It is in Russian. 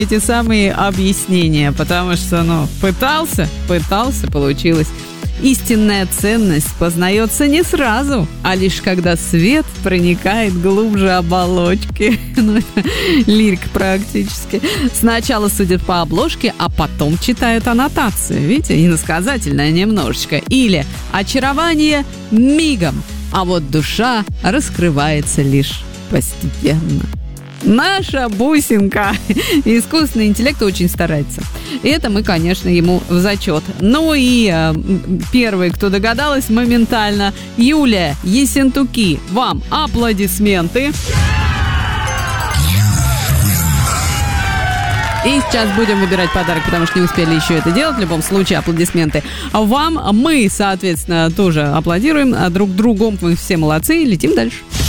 эти самые объяснения, потому что, пытался, получилось. Истинная ценность познается не сразу, а лишь когда свет проникает глубже оболочки. Это лирика практически. Сначала судят по обложке, а потом читают аннотацию. Видите, иносказательное немножечко. Или очарование мигом, а вот душа раскрывается лишь постепенно. Наша бусинка. Искусственный интеллект очень старается. Это мы, конечно, ему в зачет. Ну и первый, кто догадалась моментально, Юлия Ессентуки. Вам аплодисменты. И сейчас будем выбирать подарок, потому что не успели еще это делать. В любом случае, аплодисменты вам. Мы, соответственно, тоже аплодируем друг другу. Мы все молодцы. Летим дальше.